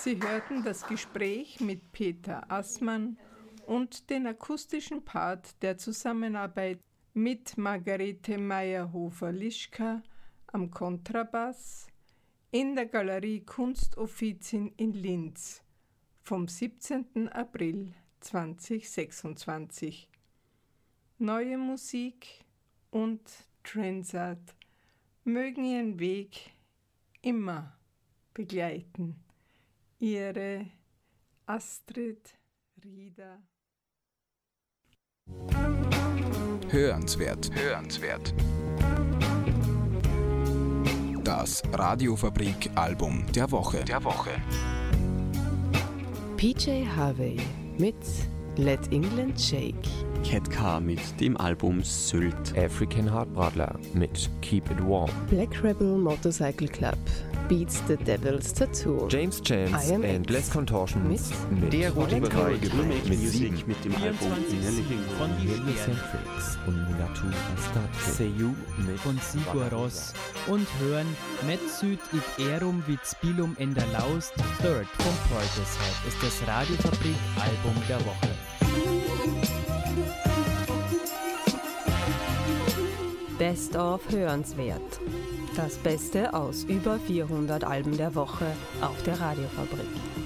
Sie hörten das Gespräch mit Peter Assmann und den akustischen Part der Zusammenarbeit mit Margarete Meyerhofer-Lischka am Kontrabass in der Galerie Kunstoffizien in Linz vom 17. April 2026. Neue Musik und Trendsart mögen ihren Weg immer begleiten. Ihre Astrid Rieder. Hörenswert. Das Radiofabrik-Album der Woche. PJ Harvey mit Let England Shake. Cat Car mit dem Album Sylt. African Hartbradler mit Keep It Warm. Black Rebel Motorcycle Club Beats the Devil's Tattoo. James Chance and Les Contortions mit Der rote Bereich mit Siegen. mit dem Album Innerlich von die Sterne Centrics und Mulatu Astarte. Seiyu von Sigur Ross und hören Met Süd id Erum vid Spilum en der Laust Third von Portishead ist das Radiofabrik-Album der Woche. Best of Hörenswert. Das Beste aus über 400 Alben der Woche auf der Radiofabrik.